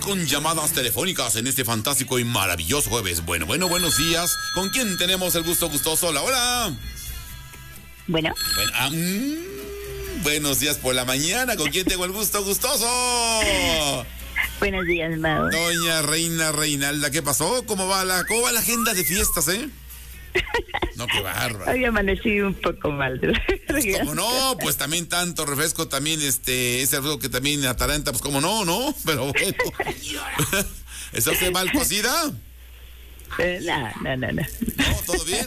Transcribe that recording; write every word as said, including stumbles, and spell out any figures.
con llamadas telefónicas en este fantástico y maravilloso jueves. Bueno, bueno, buenos días. ¿Con quién tenemos el gusto gustoso? Hola, hola. Bueno. Bueno ah, mmm, buenos días por la mañana. ¿Con quién tengo el gusto gustoso? Buenos días, Mau. Doña Reina Reinalda, ¿qué pasó? ¿Cómo va la, cómo va la agenda de fiestas, eh? No, qué bárbaro. Hoy amanecí un poco mal. Pues, ¿cómo no? Pues también tanto refresco, también este, ese refresco que también ataranta, pues cómo no, ¿no? Pero bueno. ¿Está usted mal cocida? Eh, no, no, no, no. No, ¿todo bien?